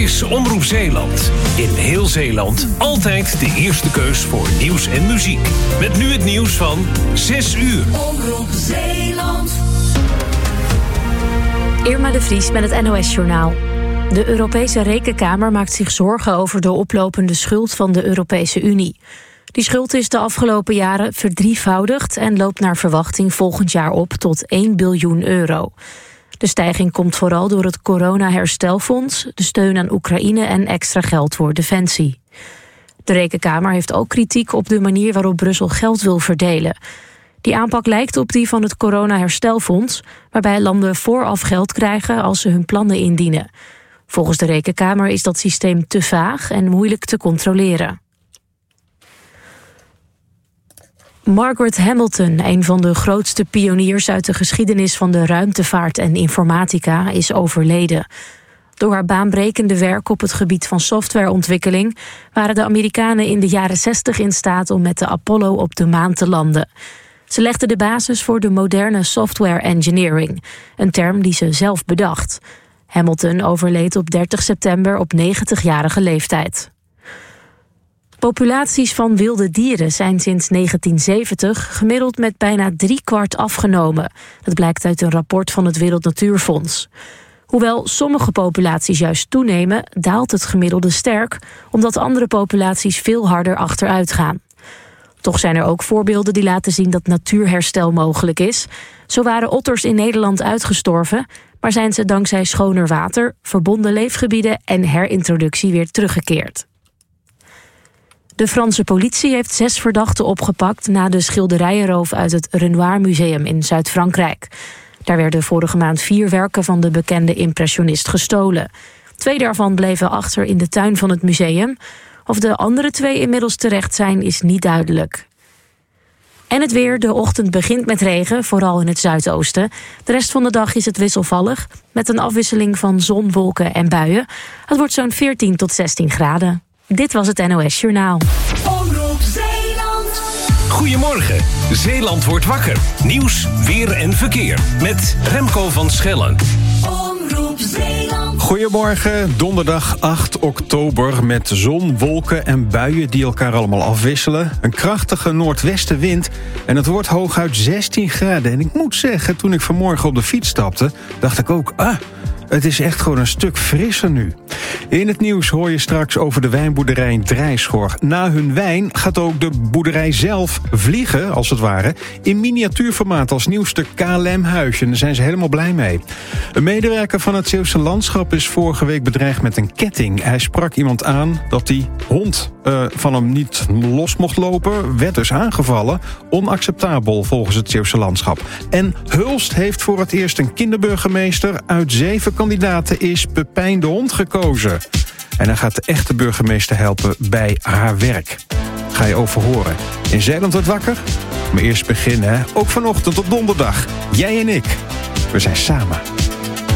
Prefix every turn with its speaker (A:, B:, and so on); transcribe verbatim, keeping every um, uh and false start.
A: is Omroep Zeeland. In heel Zeeland altijd de eerste keus voor nieuws en muziek. Met nu het nieuws van zes uur.
B: Omroep Zeeland.
C: Irma de Vries met het N O S-journaal. De Europese Rekenkamer maakt zich zorgen over de oplopende schuld van de Europese Unie. Die schuld is de afgelopen jaren verdrievoudigd en loopt naar verwachting volgend jaar op tot één biljoen euro. De stijging komt vooral door het corona-herstelfonds, de steun aan Oekraïne en extra geld voor defensie. De Rekenkamer heeft ook kritiek op de manier waarop Brussel geld wil verdelen. Die aanpak lijkt op die van het corona-herstelfonds, waarbij landen vooraf geld krijgen als ze hun plannen indienen. Volgens de Rekenkamer is dat systeem te vaag en moeilijk te controleren. Margaret Hamilton, een van de grootste pioniers uit de geschiedenis van de ruimtevaart en informatica, is overleden. Door haar baanbrekende werk op het gebied van softwareontwikkeling waren de Amerikanen in de jaren zestig in staat om met de Apollo op de maan te landen. Ze legde de basis voor de moderne software engineering, een term die ze zelf bedacht. Hamilton overleed op dertig september op negentigjarige leeftijd. Populaties van wilde dieren zijn sinds negentien zeventig gemiddeld met bijna driekwart afgenomen. Dat blijkt uit een rapport van het Wereld Natuurfonds. Hoewel sommige populaties juist toenemen, daalt het gemiddelde sterk, omdat andere populaties veel harder achteruit gaan. Toch zijn er ook voorbeelden die laten zien dat natuurherstel mogelijk is. Zo waren otters in Nederland uitgestorven, maar zijn ze dankzij schoner water, verbonden leefgebieden en herintroductie weer teruggekeerd. De Franse politie heeft zes verdachten opgepakt na de schilderijenroof uit het Renoir Museum in Zuid-Frankrijk. Daar werden vorige maand vier werken van de bekende impressionist gestolen. Twee daarvan bleven achter in de tuin van het museum. Of de andere twee inmiddels terecht zijn, is niet duidelijk. En het weer. De ochtend begint met regen, vooral in het zuidoosten. De rest van de dag is het wisselvallig, met een afwisseling van zon, wolken en buien. Het wordt zo'n veertien tot zestien graden. Dit was het N O S Journaal.
B: Omroep Zeeland.
A: Goedemorgen, Zeeland wordt wakker. Nieuws, weer en verkeer. Met Remco van Schellen.
B: Omroep Zeeland.
D: Goedemorgen, donderdag acht oktober met zon, wolken en buien die elkaar allemaal afwisselen. Een krachtige noordwestenwind en het wordt hooguit zestien graden. En ik moet zeggen, toen ik vanmorgen op de fiets stapte, dacht ik ook, ah, het is echt gewoon een stuk frisser nu. In het nieuws hoor je straks over de wijnboerderij in Drijschor. Na hun wijn gaat ook de boerderij zelf vliegen, als het ware, in miniatuurformaat als nieuwste K L M-huisje. En daar zijn ze helemaal blij mee. Een medewerker van het Zeeuwse Landschap is vorige week bedreigd met een ketting. Hij sprak iemand aan dat die hond uh, van hem niet los mocht lopen, werd dus aangevallen. Onacceptabel volgens het Zeeuwse Landschap. En Hulst heeft voor het eerst een kinderburgemeester. Uit zeven kandidaten is Pepijn de Hond gekozen. En hij gaat de echte burgemeester helpen bij haar werk. Ga je over horen. In Zeeland wordt wakker. Maar eerst beginnen, hè? Ook vanochtend op donderdag. Jij en ik. We zijn samen.